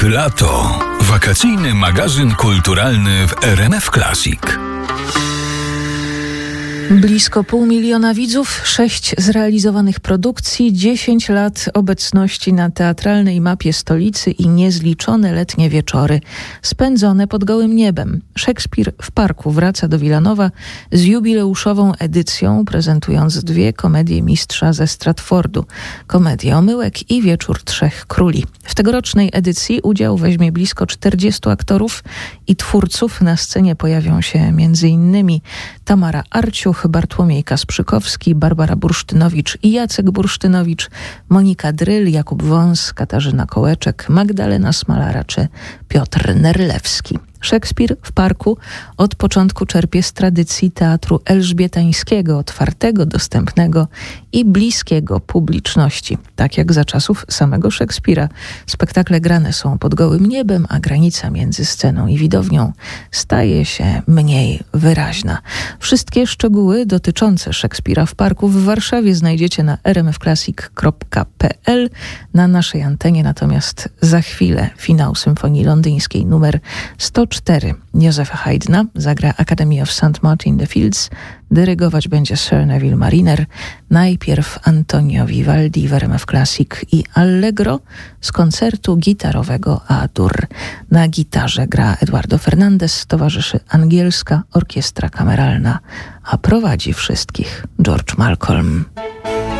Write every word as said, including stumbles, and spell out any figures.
Lato. Wakacyjny magazyn kulturalny w R M F Classic. Blisko pół miliona widzów, sześć zrealizowanych produkcji, dziesięć lat obecności na teatralnej mapie stolicy i niezliczone letnie wieczory spędzone pod gołym niebem. Szekspir w parku wraca do Wilanowa z jubileuszową edycją, prezentując dwie komedie mistrza ze Stratfordu. Komedię Omyłek i Wieczór Trzech Króli. W tegorocznej edycji udział weźmie blisko czterdziestu aktorów i twórców. Na scenie pojawią się między innymi Tamara Arciuch, Bartłomiej Kasprzykowski, Barbara Bursztynowicz i Jacek Bursztynowicz, Monika Dryl, Jakub Wąs, Katarzyna Kołeczek, Magdalena Smalara czy Piotr Nerlewski. Szekspir w parku od początku czerpie z tradycji teatru elżbietańskiego, otwartego, dostępnego i bliskiego publiczności. Tak jak za czasów samego Szekspira. Spektakle grane są pod gołym niebem, a granica między sceną i widownią staje się mniej wyraźna. Wszystkie szczegóły dotyczące Szekspira w parku w Warszawie znajdziecie na r m f classic kropka p l. Na naszej antenie natomiast za chwilę finał Symfonii Londyńskiej numer sto cztery Józefa Haydna zagra Academy of Saint Martin the Fields. Dyrygować będzie Sir Neville Mariner. Najpierw Antonio Vivaldi w R M F Classic i Allegro z koncertu gitarowego A-dur. Na gitarze gra Eduardo Fernandez, towarzyszy angielska orkiestra kameralna, a prowadzi wszystkich George Malcolm.